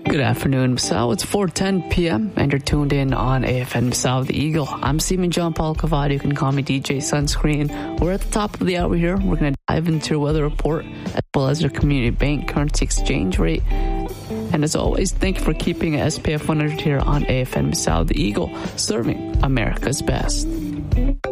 Good afternoon, Misao. It's 4:10 p.m. and you're tuned in on AFN Misao the Eagle. I'm Stephen John Paul Cavada. You can call me DJ Sunscreen. We're at the top of the hour here. We're going to dive into your weather report as well as your community bank currency exchange rate. And as always, thank you for keeping SPF 100 here on AFN Misao the Eagle, serving America's best.